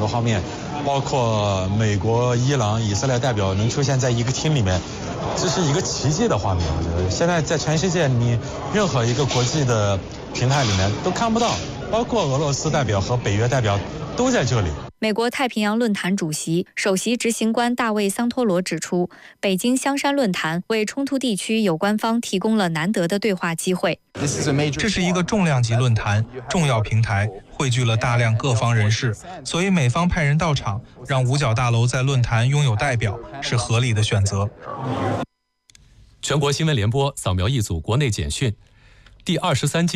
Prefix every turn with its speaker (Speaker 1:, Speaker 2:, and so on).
Speaker 1: 个方面，包括美国、伊朗、以色列代表能出现在一个厅里面，这是一个奇迹的画面。我觉得现在在全世界，你任何一个国际的平台里面都看不到，包括俄罗斯代表和北约代表都在这里。
Speaker 2: 美国太平洋论坛主席、首席执行官大卫·桑托罗指出，北京香山论坛为冲突地区有关方提供了难得的对话机会。
Speaker 3: 这是一个重量级论坛，重要平台，汇聚了大量各方人士，所以美方派人到场，让五角大楼在论坛拥有代表，是合理的选择。
Speaker 4: 全国新闻联播扫描一组国内简讯，第23届